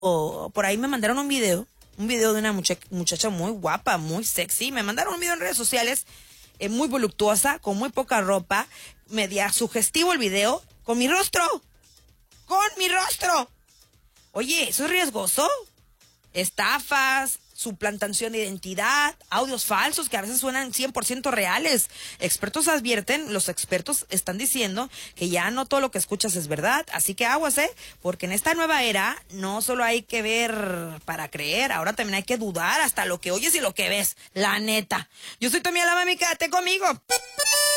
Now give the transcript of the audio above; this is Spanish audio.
por ahí me mandaron un video de una muchacha muy guapa, muy sexy. Me mandaron un video en redes sociales, muy voluptuosa, con muy poca ropa, media sugestivo el video, con mi rostro. Oye, ¿eso es riesgoso? Estafas, suplantación de identidad, audios falsos que a veces suenan 100% reales. Los expertos están diciendo que ya no todo lo que escuchas es verdad, así que aguas, porque en esta nueva era no solo hay que ver para creer, ahora también hay que dudar hasta lo que oyes y lo que ves, la neta. Yo soy tu amiga la mami, quédate conmigo.